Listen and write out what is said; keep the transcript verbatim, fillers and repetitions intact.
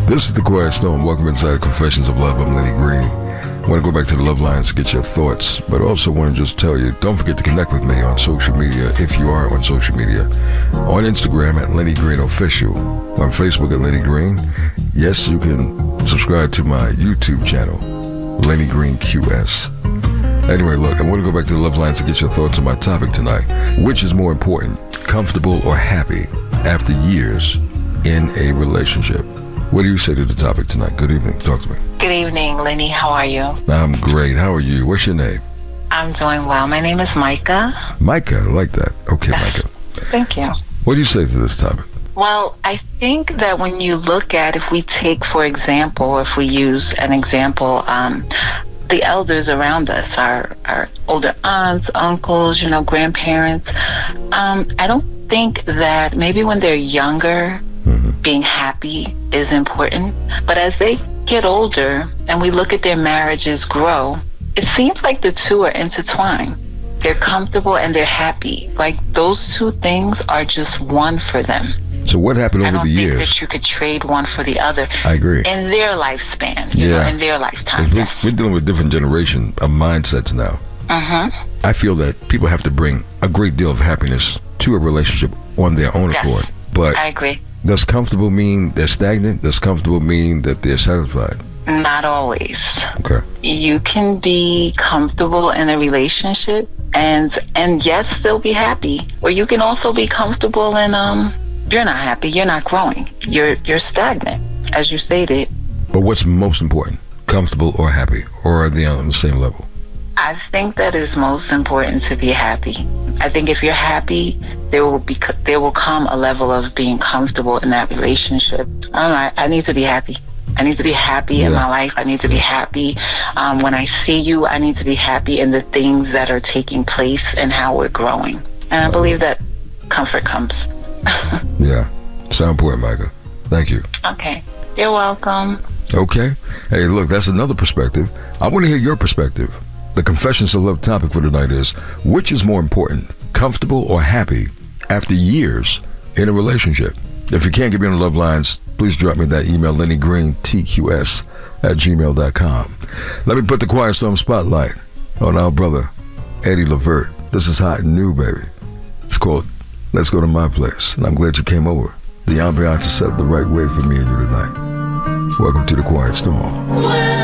This is The Quiet Storm. Welcome inside Confessions of Love. I'm Lenny Green. I want to go back to the Love Lines to get your thoughts, but also want to just tell you, don't forget to connect with me on social media, if you are on social media. On Instagram at Lenny Green Official. On Facebook at Lenny Green. Yes, you can subscribe to my YouTube channel, Lenny Green Q S. Anyway, look, I want to go back to the Love Lines to get your thoughts on my topic tonight. Which is more important, comfortable or happy after years in a relationship? What do you say to the topic tonight? Good evening. Talk to me. Good evening, Lenny. How are you? I'm great. How are you? What's your name? I'm doing well. My name is Micah. Micah, I like that. Okay, Micah. Thank you. What do you say to this topic? Well, I think that when you look at, if we take, for example, if we use an example, um, the elders around us, our, our older aunts, uncles, you know, grandparents, um, I don't think that maybe when they're younger, mm-hmm. being happy is important. But as they get older and we look at their marriages grow, it seems like the two are intertwined. They're comfortable and they're happy. Like those two things are just one for them. So what happened over the years? I don't think that you could trade one for the other. I agree. In their lifespan, you yeah. know, in their lifetime. We're, yes. we're dealing with different generation of mindsets now. Mm-hmm. I feel that people have to bring a great deal of happiness to a relationship on their own yes. accord. But I agree. Does comfortable mean they're stagnant? Does comfortable mean that they're satisfied? Not always. Okay. You can be comfortable in a relationship and and yes, still be happy. Or you can also be comfortable and um you're not happy, you're not growing. You're you're stagnant, as you stated. But what's most important? Comfortable or happy? Or are they on the same level? I think that is most important to be happy. I think if you're happy, there will be there will come a level of being comfortable in that relationship. I don't know, I, I need to be happy. I need to be happy yeah. in my life. I need to be happy um, when I see you. I need to be happy in the things that are taking place and how we're growing. And I uh, believe that comfort comes. Yeah, sound important, Micah. Thank you. Okay, you're welcome. Okay. Hey, look, that's another perspective. I want to hear your perspective. The Confessions of Love topic for tonight is, which is more important, comfortable or happy after years in a relationship? If you can't get me on the Love Lines, please drop me that email, Lenny Green T Q S at gmail dot com. Let me put the Quiet Storm spotlight on our brother, Eddie Levert. This is hot and new, baby. It's called Let's Go to My Place, and I'm glad you came over. The ambiance is set up the right way for me and you tonight. Welcome to the Quiet Storm.